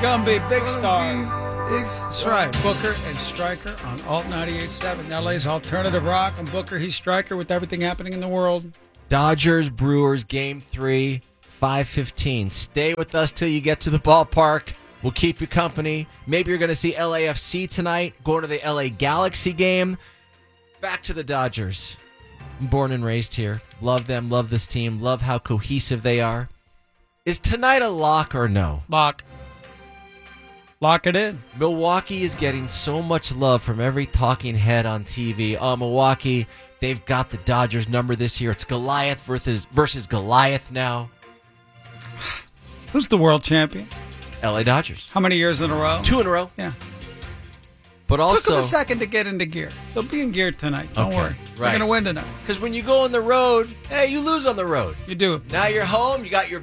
Gonna be big stars. That's right. Booker and Stryker on Alt 98.7. LA's alternative rock. I'm Booker. He's Stryker with everything happening in the world. Dodgers, Brewers, Game 3, 5:15. Stay with us till you get to the ballpark. We'll keep you company. Maybe you're going to see LAFC tonight, going to the LA Galaxy game. Back to the Dodgers. I'm born and raised here. Love them, love this team, love how cohesive they are. Is tonight a lock or no? Lock. Lock it in. Milwaukee is getting so much love from every talking head on TV. Oh, Milwaukee, they've got the Dodgers number this year. It's Goliath versus Goliath now. Who's the world champion? LA Dodgers. How many years in a row? 2 in a row. Yeah. But also, Took them a second to get into gear. They'll be in gear tonight. Don't worry. They're right. going to win tonight. Because when you go on the road, hey, you lose on the road. You do. Now you're home. You got your